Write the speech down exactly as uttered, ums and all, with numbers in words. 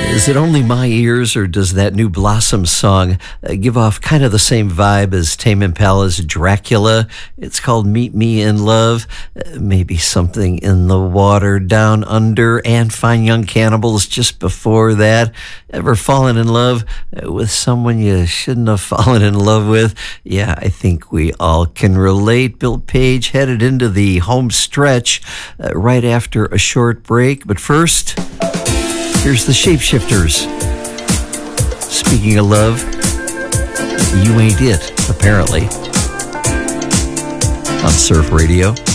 Is it only my ears, or does that new Blossom song uh, give off kind of the same vibe as Tame Impala's Dracula? It's called Meet Me in Love. Uh, maybe Something in the Water Down Under, and Fine Young Cannibals just before that. Ever fallen in love uh, with someone you shouldn't have fallen in love with? Yeah, I think we all can relate. Bill Page headed into the home stretch uh, right after a short break. But first, here's the Shapeshifters. Speaking of love, you ain't it, apparently. On Surf Radio.